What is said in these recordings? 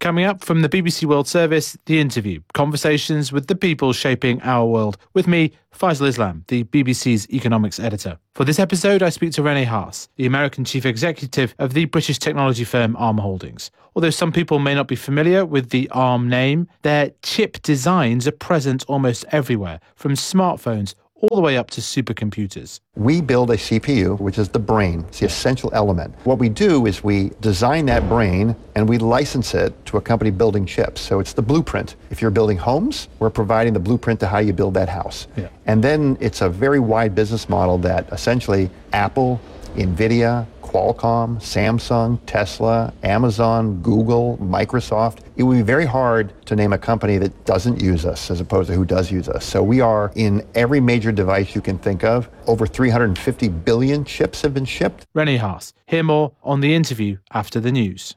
Coming up from the BBC World Service, The Interview, conversations with the people shaping our world. With me, Faisal Islam, the BBC's economics editor. For this episode, I speak to Rene Haas, the American chief executive of the British technology firm Arm Holdings. Although some people may not be familiar with the Arm name, their chip designs are present almost everywhere, from smartphones all the way up to supercomputers. We build a CPU, which is the brain. It's the essential element. What we do is we design that brain and we license it to a company building chips. So it's the blueprint. If you're building homes, we're providing the blueprint to how you build that house. Yeah. And then it's a very wide business model that essentially Apple, NVIDIA, Qualcomm, Samsung, Tesla, Amazon, Google, Microsoft. It would be very hard to name a company that doesn't use us as opposed to who does use us. So we are in every major device you can think of. Over 350 billion chips have been shipped. Rene Haas. Hear more on The Interview after the news.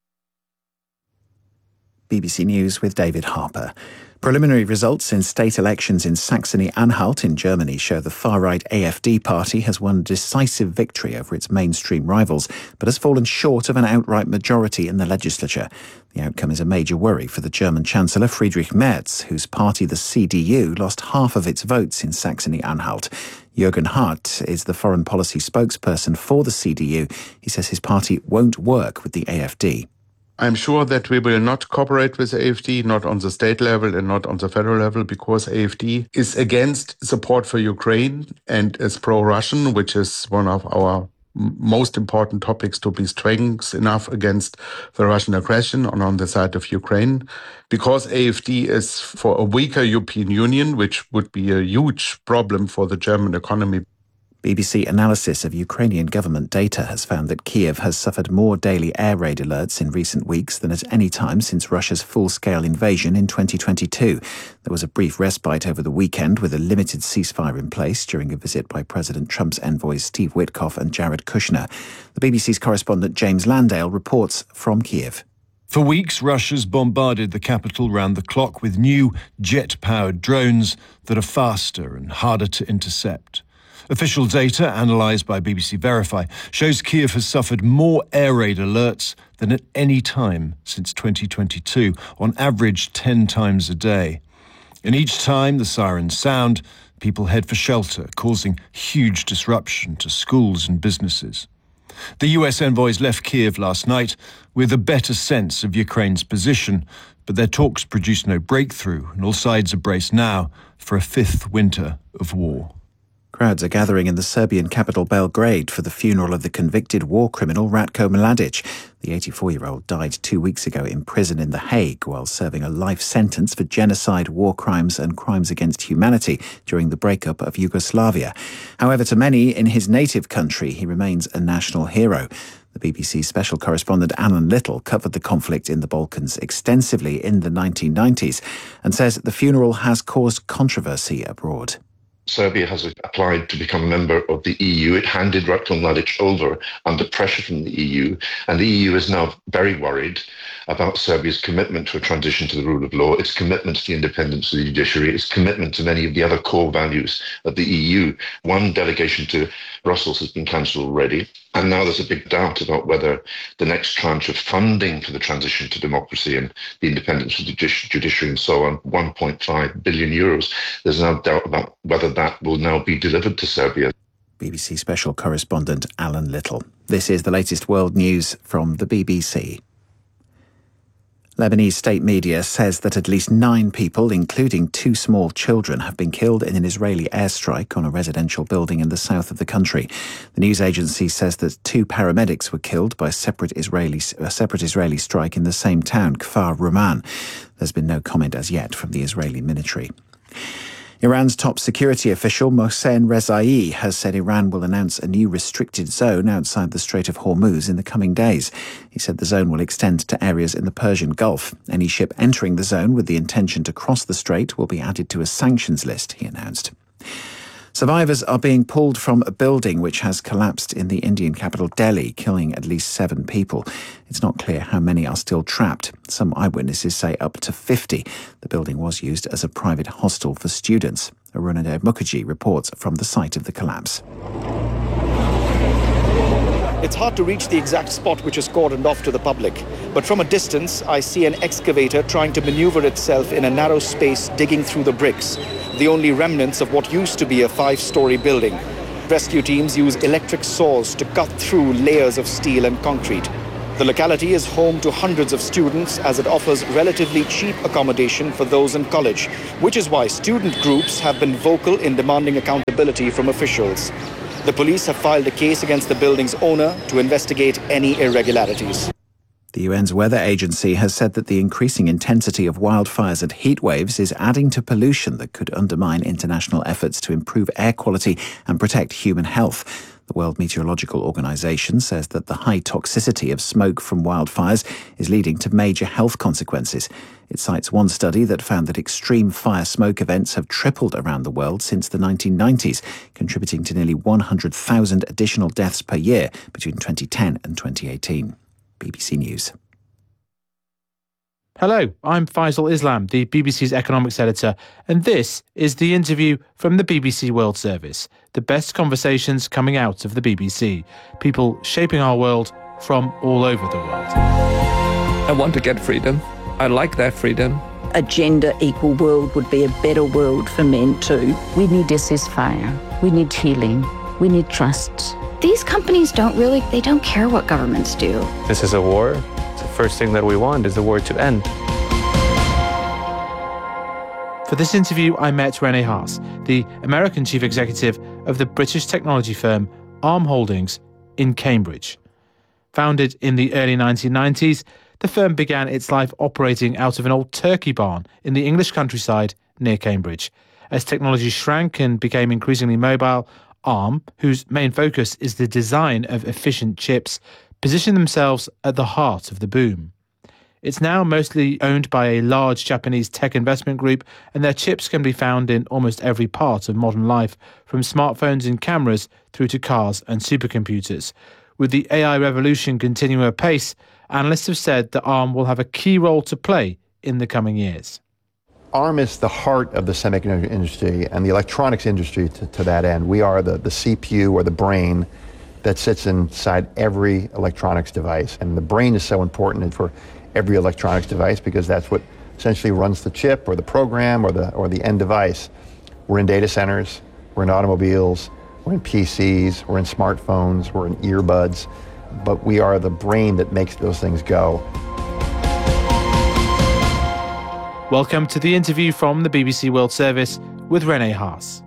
BBC News with David Harper. Preliminary results in state elections in Saxony-Anhalt in Germany show the far-right AfD party has won a decisive victory over its mainstream rivals, but has fallen short of an outright majority in the legislature. The outcome is a major worry for the German Chancellor Friedrich Merz, whose party, the CDU, lost half of its votes in Saxony-Anhalt. Jürgen Hart is the foreign policy spokesperson for the CDU. He says his party won't work with the AfD. I'm sure that we will not cooperate with AfD, not on the state level and not on the federal level, because AfD is against support for Ukraine and is pro-Russian, which is one of our most important topics to be strong enough against the Russian aggression on the side of Ukraine. Because AfD is for a weaker European Union, which would be a huge problem for the German economy. BBC analysis of Ukrainian government data has found that Kiev has suffered more daily air raid alerts in recent weeks than at any time since Russia's full-scale invasion in 2022. There was a brief respite over the weekend with a limited ceasefire in place during a visit by President Trump's envoys Steve Witkoff and Jared Kushner. The BBC's correspondent James Landale reports from Kiev. For weeks, Russia's bombarded the capital round the clock with new jet-powered drones that are faster and harder to intercept. Official data, analysed by BBC Verify, shows Kiev has suffered more air raid alerts than at any time since 2022, on average 10 times a day. And each time the sirens sound, people head for shelter, causing huge disruption to schools and businesses. The US envoys left Kiev last night with a better sense of Ukraine's position, but their talks produced no breakthrough, and all sides are braced now for a fifth winter of war. Crowds are gathering in the Serbian capital Belgrade for the funeral of the convicted war criminal Ratko Mladic. The 84-year-old died 2 weeks ago in prison in The Hague while serving a life sentence for genocide, war crimes and crimes against humanity during the breakup of Yugoslavia. However, to many in his native country, he remains a national hero. The BBC special correspondent Alan Little covered the conflict in the Balkans extensively in the 1990s and says the funeral has caused controversy abroad. Serbia has applied to become a member of the EU. It handed Ratko Mladic over under pressure from the EU, and the EU is now very worried about Serbia's commitment to a transition to the rule of law, its commitment to the independence of the judiciary, its commitment to many of the other core values of the EU. One delegation to Brussels has been cancelled already, and now there's a big doubt about whether the next tranche of funding for the transition to democracy and the independence of the judiciary and so on, 1.5 billion euros, there's now doubt about whether that will now be delivered to Serbia. BBC special correspondent Alan Little. This is the latest world news from the BBC. Lebanese state media says that at least 9 people, including 2 small children, have been killed in an Israeli airstrike on a residential building in the south of the country. The news agency says that 2 paramedics were killed by a separate Israeli strike in the same town, Kfar Ruman. There's been no comment as yet from the Israeli military. Iran's top security official, Mohsen Rezai, has said Iran will announce a new restricted zone outside the Strait of Hormuz in the coming days. He said the zone will extend to areas in the Persian Gulf. Any ship entering the zone with the intention to cross the strait will be added to a sanctions list, he announced. Survivors are being pulled from a building which has collapsed in the Indian capital Delhi, killing at least 7 people. It's not clear how many are still trapped. Some eyewitnesses say up to 50. The building was used as a private hostel for students. Arunadeb Mukherjee reports from the site of the collapse. It's hard to reach the exact spot which is cordoned off to the public, but from a distance, I see an excavator trying to maneuver itself in a narrow space digging through the bricks, the only remnants of what used to be a 5-story building. Rescue teams use electric saws to cut through layers of steel and concrete. The locality is home to hundreds of students as it offers relatively cheap accommodation for those in college, which is why student groups have been vocal in demanding accountability from officials. The police have filed a case against the building's owner to investigate any irregularities. The UN's weather agency has said that the increasing intensity of wildfires and heat waves is adding to pollution that could undermine international efforts to improve air quality and protect human health. The World Meteorological Organization says that the high toxicity of smoke from wildfires is leading to major health consequences. It cites one study that found that extreme fire smoke events have tripled around the world since the 1990s, contributing to nearly 100,000 additional deaths per year between 2010 and 2018. BBC News. Hello, I'm Faisal Islam, the BBC's economics editor, and this is The Interview from the BBC World Service, the best conversations coming out of the BBC, people shaping our world from all over the world. I want to get freedom. I like that freedom. A gender-equal world would be a better world for men too. We need a ceasefire. We need healing. We need trust. These companies don't care what governments do. This is a war. The first thing that we want is the war to end. For this interview, I met Rene Haas, the American chief executive of the British technology firm Arm Holdings in Cambridge. Founded in the early 1990s, the firm began its life operating out of an old turkey barn in the English countryside near Cambridge. As technology shrank and became increasingly mobile, Arm, whose main focus is the design of efficient chips, positioned themselves at the heart of the boom. It's now mostly owned by a large Japanese tech investment group, and their chips can be found in almost every part of modern life, from smartphones and cameras through to cars and supercomputers. With the AI revolution continuing apace, analysts have said that Arm will have a key role to play in the coming years. Arm is the heart of the semiconductor industry and the electronics industry to that end. We are the CPU or the brain that sits inside every electronics device. And the brain is so important for every electronics device because that's what essentially runs the chip or the program or the end device. We're in data centers, we're in automobiles, we're in PCs, we're in smartphones, we're in earbuds, but we are the brain that makes those things go. Welcome to the interview from the BBC World Service with Rene Haas.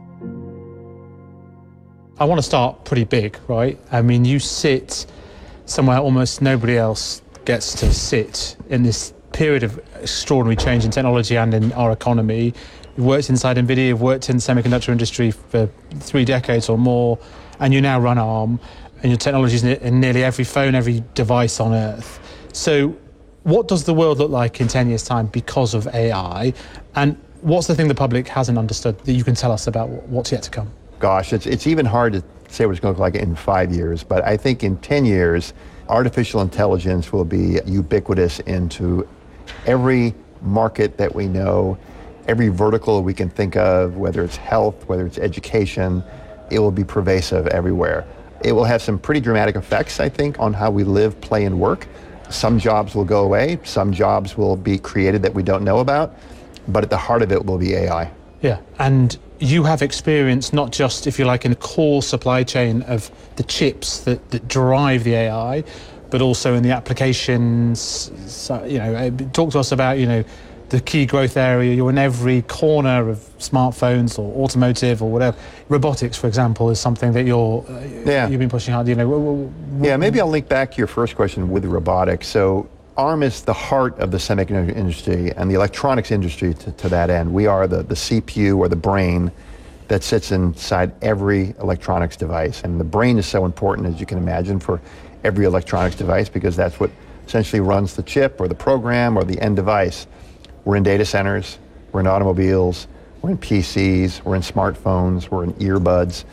I want to start pretty big, right? I mean, you sit somewhere almost nobody else gets to sit in this period of extraordinary change in technology and in our economy. You've worked inside NVIDIA, you've worked in the semiconductor industry for 3 decades or more, and you now run Arm, and your technology is in nearly every phone, every device on Earth. So what does the world look like in 10 years' time because of AI? And what's the thing the public hasn't understood that you can tell us about what's yet to come? Gosh, it's even hard to say what it's going to look like in 5 years, but I think in 10 years, artificial intelligence will be ubiquitous into every market that we know, every vertical we can think of, whether it's health, whether it's education. It will be pervasive everywhere. It will have some pretty dramatic effects, I think, on how we live, play, and work. Some jobs will go away, some jobs will be created that we don't know about, but at the heart of it will be AI. Yeah, and you have experience not just, if you like, in the core supply chain of the chips that drive the AI, but also in the applications. So, talk to us about, the key growth area. You're in every corner of smartphones or automotive or whatever. Robotics, for example, is something that you've been pushing hard. Yeah, maybe I'll link back to your first question with robotics. So Arm is the heart of the semiconductor industry and the electronics industry to that end. We are the CPU or the brain that sits inside every electronics device. And the brain is so important, as you can imagine, for every electronics device because that's what essentially runs the chip or the program or the end device. We're in data centers, we're in automobiles, we're in PCs, we're in smartphones, we're in earbuds,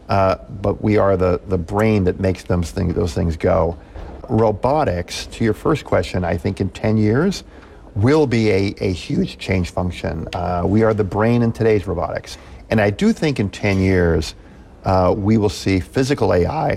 but we are the brain that makes those things go. Robotics, to your first question, I think in 10 years will be a huge change function. We are the brain in today's robotics. And I do think in 10 years we will see physical AI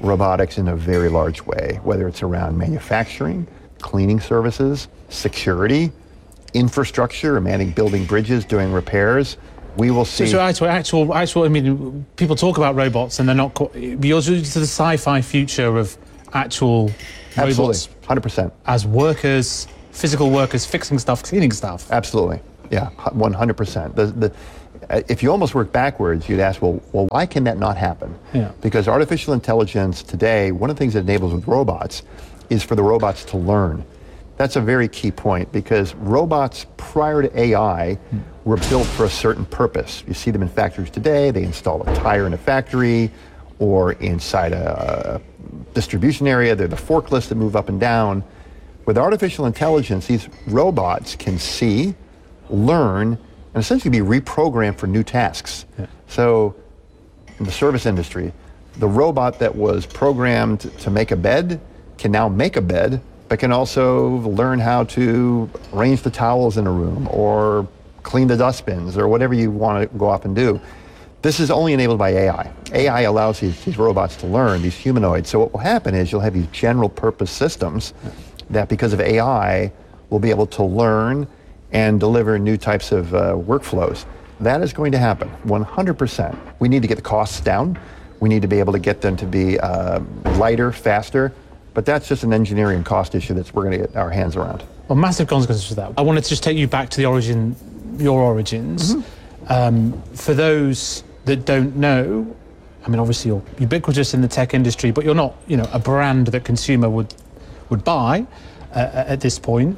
robotics in a very large way, whether it's around manufacturing, cleaning services, security, infrastructure, manning building bridges, doing repairs. We will see. So actual. I mean, people talk about robots, and they're not. You're to the sci-fi future of actual robots. Absolutely, 100%. As workers, physical workers, fixing stuff, cleaning stuff. Absolutely, yeah, 100%. If you almost work backwards, you'd ask, well, why can that not happen? Yeah. Because artificial intelligence today, one of the things it enables with robots is for the robots to learn. That's a very key point, because robots prior to AI were built for a certain purpose. You see them in factories today. They install a tire in a factory or inside a distribution area. They're the forklifts that move up and down. With artificial intelligence, these robots can see, learn, and essentially be reprogrammed for new tasks. Yeah. So in the service industry, the robot that was programmed to make a bed can now make a bed, but can also learn how to arrange the towels in a room or clean the dustbins or whatever you want to go off and do. This is only enabled by AI. AI allows these robots to learn, these humanoids. So what will happen is you'll have these general purpose systems that, because of AI, will be able to learn and deliver new types of workflows. That is going to happen, 100%. We need to get the costs down. We need to be able to get them to be lighter, faster. But that's just an engineering cost issue that we're going to get our hands around. Well, massive consequences for that. I wanted to just take you back to your origins. Mm-hmm. For those that don't know, I mean, obviously you're ubiquitous in the tech industry, but you're not, a brand that consumer would buy at this point.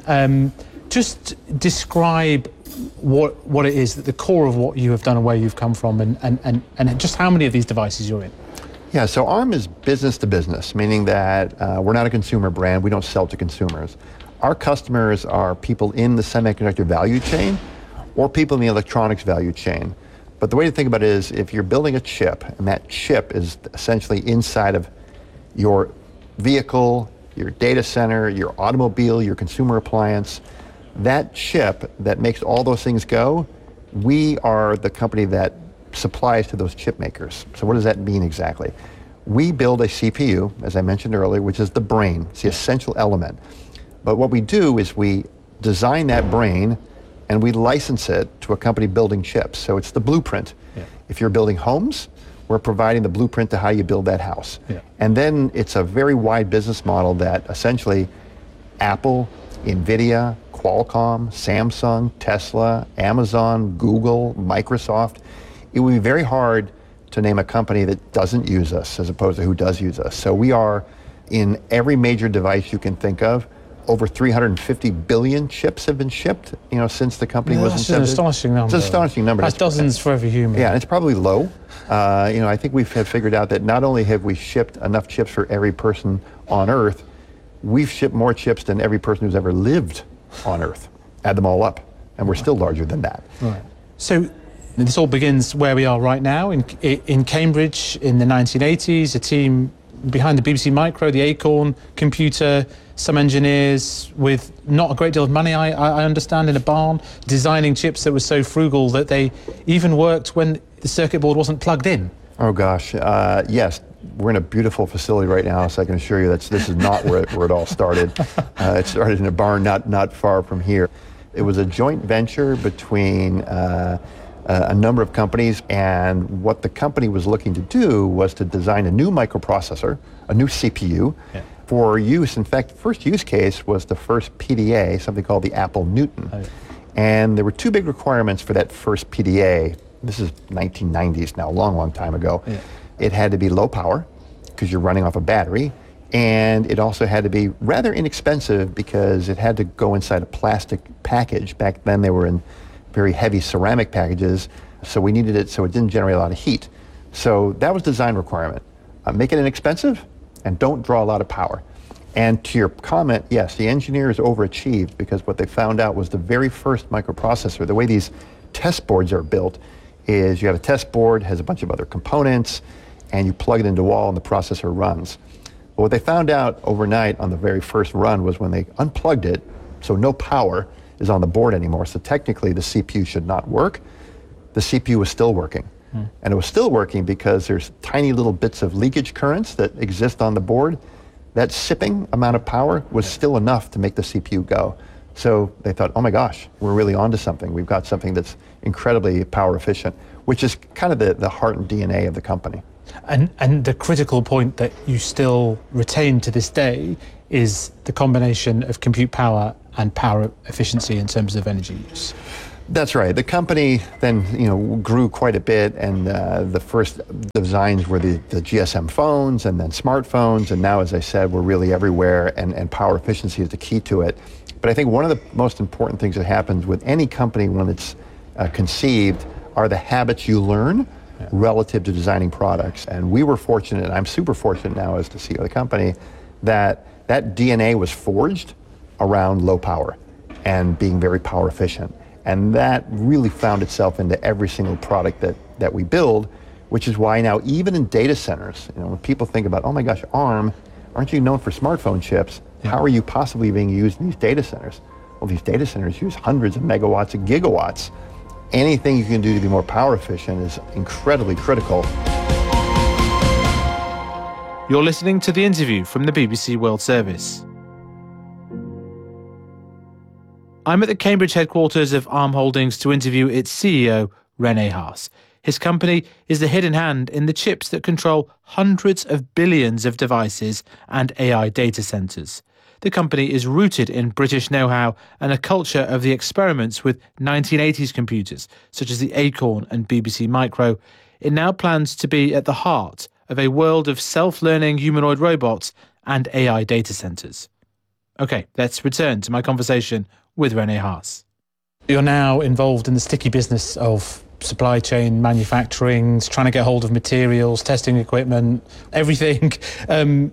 Just describe what it is, at the core of what you have done and where you've come from, and just how many of these devices you're in. Yeah, so ARM is business to business, meaning that we're not a consumer brand. We don't sell to consumers. Our customers are people in the semiconductor value chain or people in the electronics value chain. But the way to think about it is, if you're building a chip, and that chip is essentially inside of your vehicle, your data center, your automobile, your consumer appliance, that chip that makes all those things go, we are the company that supplies to those chip makers. So what does that mean exactly? We build a CPU, as I mentioned earlier, which is the brain. It's the essential element. But what we do is we design that brain and we license it to a company building chips. So it's the blueprint. Yeah. If you're building homes, we're providing the blueprint to how you build that house. Yeah. And then it's a very wide business model that essentially Apple, NVIDIA, Qualcomm, Samsung, Tesla, Amazon, Google, Microsoft, it would be very hard to name a company that doesn't use us as opposed to who does use us. So we are in every major device you can think of. Over 350 billion chips have been shipped, since the company was incepted. That's an astonishing number. It's an astonishing number. That's dozens for every human. Yeah, and it's probably low. I think we've figured out that not only have we shipped enough chips for every person on Earth, we've shipped more chips than every person who's ever lived on Earth. Add them all up, and we're still larger than that. Right. So this all begins where we are right now in Cambridge in the 1980s. A team behind the BBC Micro, the Acorn computer, some engineers with not a great deal of money, I understand, in a barn, designing chips that were so frugal that they even worked when the circuit board wasn't plugged in. Oh gosh, yes. We're in a beautiful facility right now, so I can assure you that this is not where it all started. It started in a barn not far from here. It was a joint venture between a number of companies, and what the company was looking to do was to design a new microprocessor, a new CPU, for use. In fact, the first use case was the first PDA, something called the Apple Newton. Oh, yeah. And there were two big requirements for that first PDA. This is 1990s now, a long time ago. Yeah. It had to be low power, because you're running off a battery, and it also had to be rather inexpensive because it had to go inside a plastic package. Back then they were in very heavy ceramic packages, so we needed it so it didn't generate a lot of heat. So that was design requirement. Make it inexpensive and don't draw a lot of power. And to your comment, yes, the engineers overachieved, because what they found out was the very first microprocessor, the way these test boards are built is you have a test board, has a bunch of other components, and you plug it into a wall and the processor runs. But what they found out overnight on the very first run was when they unplugged it, so no power is on the board anymore, so technically the CPU should not work. The CPU was still working. And it was still working because there's tiny little bits of leakage currents that exist on the board. That sipping amount of power was still enough to make the CPU go. So they thought, oh my gosh, we're really onto something. We've got something that's incredibly power efficient, which is kind of the heart and DNA of the company. And the critical point that you still retain to this day is the combination of compute power and power efficiency in terms of energy use. That's right. The company then, grew quite a bit, and the first designs were the GSM phones and then smartphones, and now, as I said, we're really everywhere, and power efficiency is the key to it. But I think one of the most important things that happens with any company when it's conceived are the habits you learn relative to designing products. And we were fortunate, and I'm super fortunate now as the CEO of the company, that DNA was forged around low power and being very power efficient. And that really found itself into every single product that we build, which is why now even in data centers, when people think about, oh my gosh, ARM, aren't you known for smartphone chips? How are you possibly being used in these data centers? Well, these data centers use hundreds of megawatts and gigawatts. Anything you can do to be more power efficient is incredibly critical. You're listening to the interview from the BBC World Service. I'm at the Cambridge headquarters of ARM Holdings to interview its CEO, Rene Haas. His company is the hidden hand in the chips that control hundreds of billions of devices and AI data centers. The company is rooted in British know-how and a culture of the experiments with 1980s computers, such as the Acorn and BBC Micro. It now plans to be at the heart of a world of self-learning humanoid robots and AI data centers. Okay, let's return to my conversation with Rene Haas. You're now involved in the sticky business of supply chain manufacturing, trying to get hold of materials, testing equipment, everything. And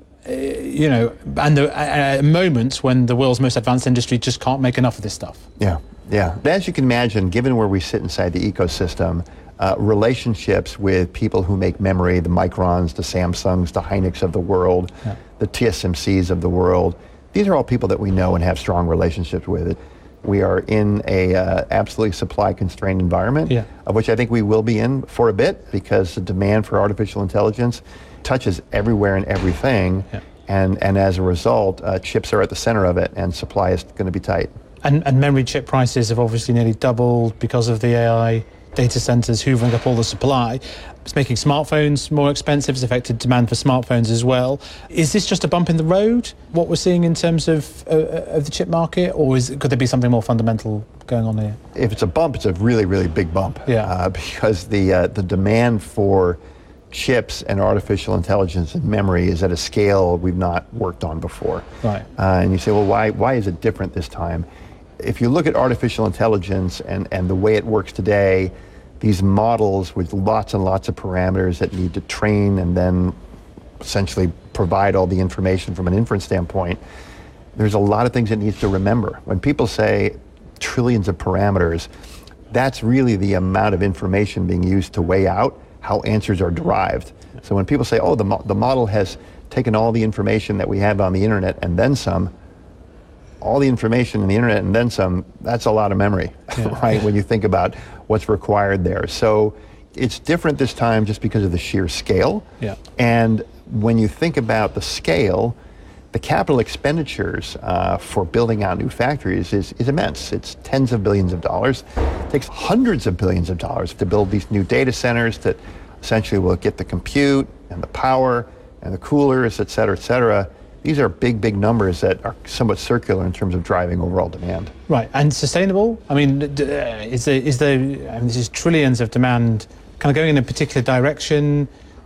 at moments when the world's most advanced industry just can't make enough of this stuff. Yeah. As you can imagine, given where we sit inside the ecosystem, relationships with people who make memory, the Microns, the Samsungs, the Hynix of the world, the TSMCs of the world, these are all people that we know and have strong relationships with. We are in a absolutely supply-constrained environment, of which I think we will be in for a bit, because the demand for artificial intelligence touches everywhere and everything, and as a result, chips are at the center of it, and supply is going to be tight. And memory chip prices have obviously nearly doubled because of the AI data centers hoovering up all the supply. It's making smartphones more expensive. It's affected demand for smartphones as well. Is this just a bump in the road, what we're seeing in terms of the chip market, or could there be something more fundamental going on here? If it's a bump, it's a really, really big bump. Because the demand for chips and artificial intelligence and memory is at a scale we've not worked on before. Right. And you say, well, why is it different this time? If you look at artificial intelligence and the way it works today, these models with lots and lots of parameters that need to train and then essentially provide all the information from an inference standpoint, there's a lot of things it needs to remember. When people say trillions of parameters, that's really the amount of information being used to weigh out how answers are derived. So when people say, oh, the model has taken all the information that we have on the internet and then some, all the information in the internet and then some, that's a lot of memory, right? When you think about what's required there. So it's different this time just because of the sheer scale. And when you think about the scale, the capital expenditures for building out new factories is immense. It's tens of billions of dollars. It takes hundreds of billions of dollars to build these new data centers that essentially will get the compute and the power and the coolers, et cetera, et cetera. These are big, big numbers that are somewhat circular in terms of driving overall demand. Right, and sustainable? I mean, is there this is trillions of demand kind of going in a particular direction?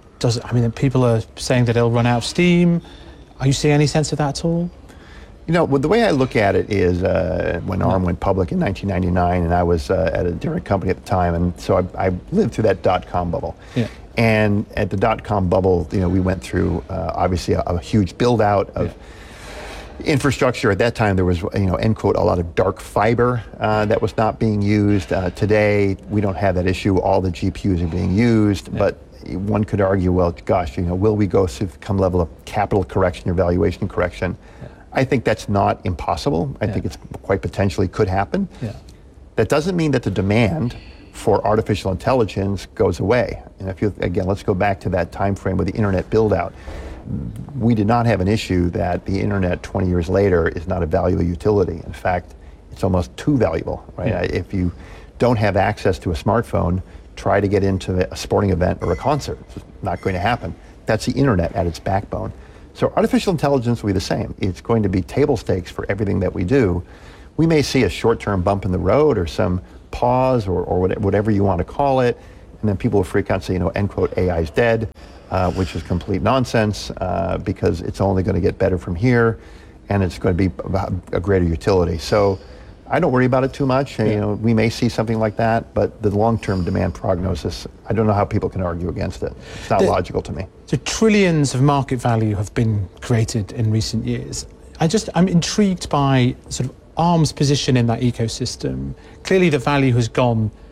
People are saying that it'll run out of steam. Are you seeing any sense of that at all? Well, the way I look at it is when ARM went public in 1999, and I was at a different company at the time, and so I lived through that dot-com bubble. And at the dot-com bubble, we went through obviously a huge build-out of infrastructure. At that time, there was, end quote, a lot of dark fiber that was not being used. Today, we don't have that issue. All the GPUs are being used, but one could argue, well, gosh, will we go through some level of capital correction or valuation correction? I think that's not impossible. I think it's quite potentially could happen. That doesn't mean that the demand for artificial intelligence goes away. And again, let's go back to that time frame with the internet build out. We did not have an issue that the internet 20 years later is not a valuable utility. In fact, it's almost too valuable, right? Yeah. If you don't have access to a smartphone, try to get into a sporting event or a concert. It's not going to happen. That's the internet at its backbone. So artificial intelligence will be the same. It's going to be table stakes for everything that we do. We may see a short-term bump in the road or some pause or whatever you want to call it, and then people will freak out and say, end quote, AI is dead, which is complete nonsense because it's only going to get better from here, and it's going to be a greater utility. So I don't worry about it too much. Yeah. We may see something like that, but the long-term demand prognosis, I don't know how people can argue against it. It's not logical to me. So trillions of market value have been created in recent years. I'm intrigued by sort of Arm's position in that ecosystem. Clearly the value has gone